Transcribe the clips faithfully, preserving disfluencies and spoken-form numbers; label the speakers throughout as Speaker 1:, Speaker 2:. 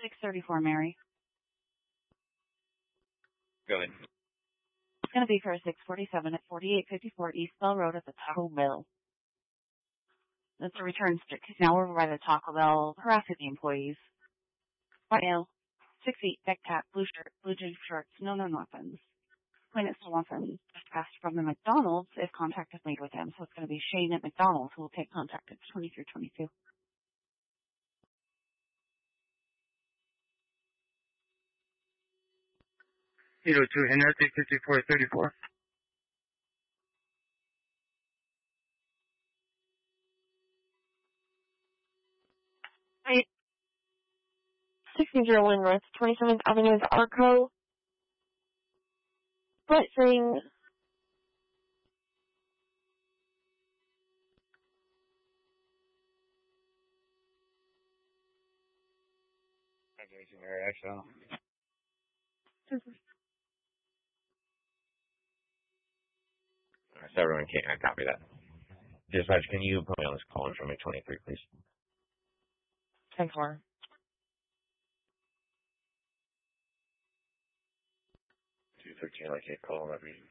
Speaker 1: six thirty-four, Mary.
Speaker 2: Go ahead.
Speaker 1: It's going to be for a six forty-seven at forty-eight fifty-four East Bell Road at the Taco Bell. That's a return stick. Now we're by the Taco Bell harassing the employees. White male, six feet, deck cap, blue shirt, blue jean shorts, no known weapons. Plaintiff still wants them just passed from the McDonald's if contact is made with him. So it's going to be Shane at McDonald's who will take contact at twenty-three twenty-two.
Speaker 3: eight oh two Henry, fifty-four thirty-four.
Speaker 4: Right. sixteen oh one North twenty-seventh Avenue is Arco. But saying
Speaker 2: Alright, so everyone can I copy that. Dispatch, can you put me on this call in from me twenty-three, please?
Speaker 4: ten four.
Speaker 2: two thirteen, I can't call that reason.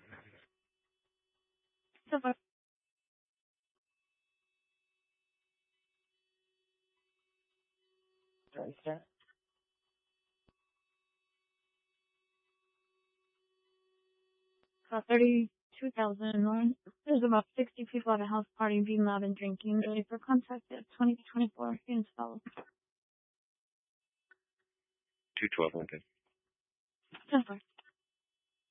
Speaker 4: Silver. Sorry, sir. Uh, thirty-two thousand one. There's about sixty people at a house party being loud and drinking. Ready for contact at twenty twenty-four. Students follow.
Speaker 2: two twelve, Lincoln.
Speaker 4: ten four.